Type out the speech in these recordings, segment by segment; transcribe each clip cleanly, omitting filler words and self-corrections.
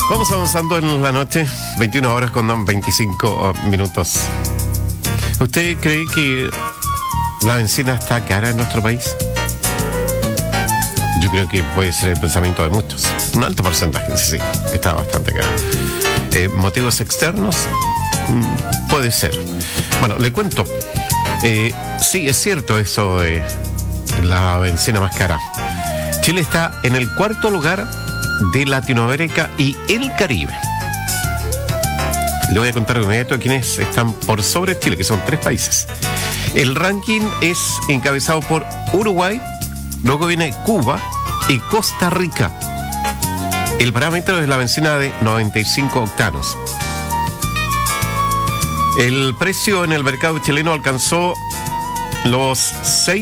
Vamos avanzando en la noche, 21 horas con 25 minutos. ¿Usted cree que la bencina está cara en nuestro país? Yo creo que puede ser el pensamiento de muchos. Un alto porcentaje, sí, está bastante cara. ¿Motivos externos? Puede ser. Bueno, le cuento. Sí, es cierto eso de la bencina más cara. Chile está en el cuarto lugar de Latinoamérica y el Caribe. Le voy a contar de inmediato quiénes están por sobre Chile, que son 3 países. El ranking es encabezado por Uruguay, luego viene Cuba y Costa Rica. El parámetro es la bencina de 95 octanos. El precio en el mercado chileno alcanzó los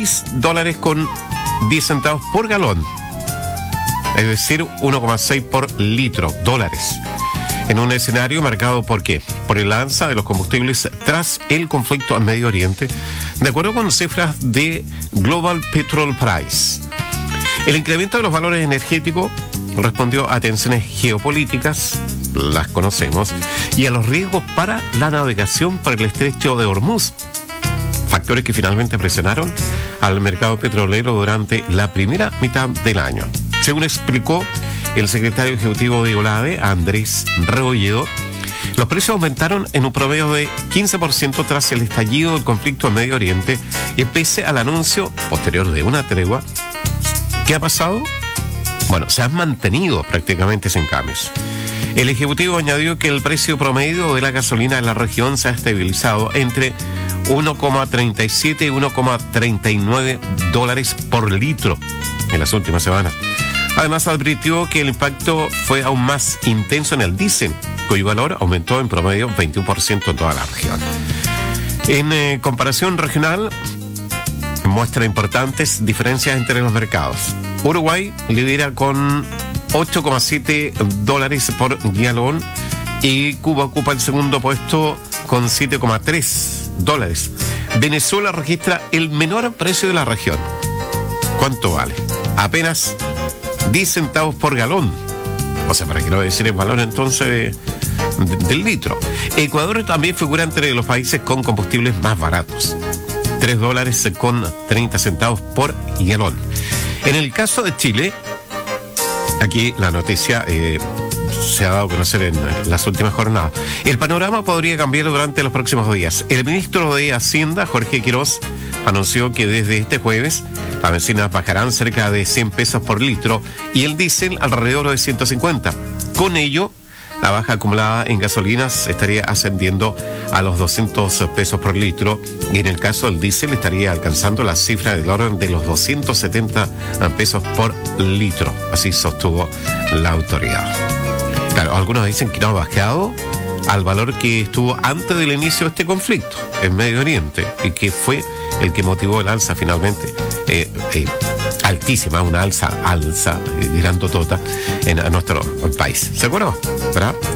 $6.10 por galón, es decir, 1,6 por litro, dólares. En un escenario marcado por ¿qué? Por el alza de los combustibles tras el conflicto en Medio Oriente, de acuerdo con cifras de Global Petrol Price. El incremento de los valores energéticos respondió a tensiones geopolíticas, las conocemos, y a los riesgos para la navegación por el estrecho de Hormuz, factores que finalmente presionaron al mercado petrolero durante la primera mitad del año. Según explicó el secretario ejecutivo de OLADE, Andrés Rebolledo, los precios aumentaron en un promedio de 15% tras el estallido del conflicto en Medio Oriente y pese al anuncio posterior de una tregua. ¿Qué ha pasado? Bueno, se han mantenido prácticamente sin cambios. El ejecutivo añadió que el precio promedio de la gasolina en la región se ha estabilizado entre 1,37 y 1,39 dólares por litro en las últimas semanas. Además, advirtió que el impacto fue aún más intenso en el diésel, cuyo valor aumentó en promedio 21% en toda la región. En comparación regional, muestra importantes diferencias entre los mercados. Uruguay lidera con 8,7 dólares por galón y Cuba ocupa el segundo puesto con 7,3 dólares. Venezuela registra el menor precio de la región. ¿Cuánto vale? Apenas 10 centavos por galón. O sea, para que no decir el valor entonces del litro. Ecuador también figura entre los países con combustibles más baratos. 3 dólares con 30 centavos por galón. En el caso de Chile, aquí la noticia se ha dado a conocer en las últimas jornadas. El panorama podría cambiar durante los próximos días. El ministro de Hacienda, Jorge Quirós, anunció que desde este jueves las bencinas bajarán cerca de 100 pesos por litro y el diésel alrededor de 150. Con ello, la baja acumulada en gasolinas estaría ascendiendo a los 200 pesos por litro y en el caso del diésel estaría alcanzando la cifra del orden de los 270 pesos por litro. Así sostuvo la autoridad. Claro, algunos dicen que no ha bajado al valor que estuvo antes del inicio de este conflicto en Medio Oriente y que fue el que motivó el alza finalmente altísima, una alza grandotota en nuestro país. ¿Se acuerdan? ¿Verdad?